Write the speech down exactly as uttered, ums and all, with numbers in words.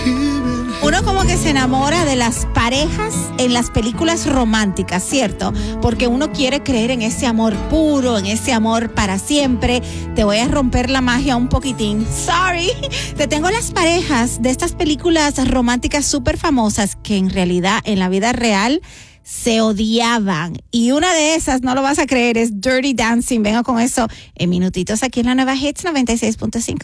Uno como que se enamora de las parejas en las películas románticas, ¿cierto? Porque uno quiere creer en ese amor puro, en ese amor para siempre. Te voy a romper la magia un poquitín. Sorry. Te tengo las parejas de estas películas románticas súper famosas que en realidad en la vida real se odiaban. Y una de esas, no lo vas a creer, es Dirty Dancing. Vengo con eso en minutitos aquí en la Nueva Hits noventa y seis punto cinco.